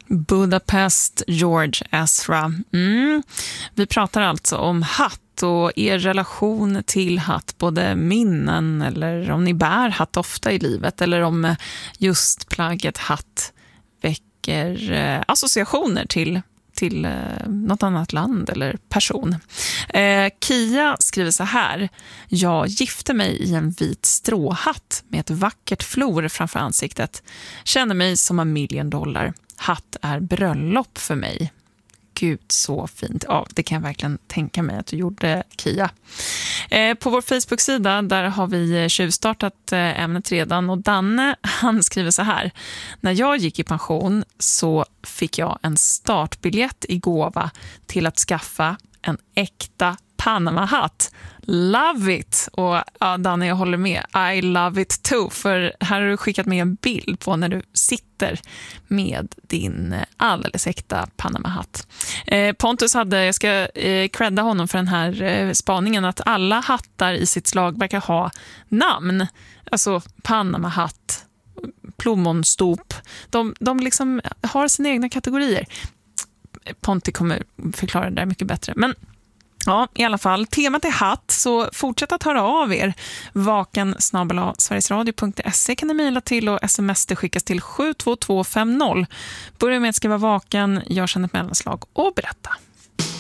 Budapest, George Ezra. Vi pratar alltså om hatt och er relation till hatt, både minnen eller om ni bär hatt ofta i livet eller om just plagget hatt väcker associationer till något annat land eller person. Kia skriver så här: jag gifte mig i en vit stråhatt med ett vackert flor framför ansiktet. Känner mig som $1 million. Hatt är bröllop för mig. Gud, så fint. Ja, det kan jag verkligen tänka mig att du gjorde, Kia. På vår Facebook-sida, där har vi tjuvstartat ämnet redan. Och Danne, han skriver så här: när jag gick i pension så fick jag en startbiljett i gåva till att skaffa en äkta Panama-hatt. Love it! Och ja, Danne, jag håller med. I love it too. För här har du skickat med en bild på när du sitter med din alldeles äkta Panama-hatt. Pontus jag ska credda honom för den här spaningen, att alla hattar i sitt slag verkar ha namn. Alltså Panama-hatt, plommonstop. De liksom har sina egna kategorier. Ponti kommer förklara det där mycket bättre. Men ja, i alla fall, temat är hatt, så fortsätt att höra av er. vaken@sverigesradio.se kan ni mejla till, och sms det skickas till 72250. Börja med att skriva vaken, gör sedan ett mellanslag och berätta.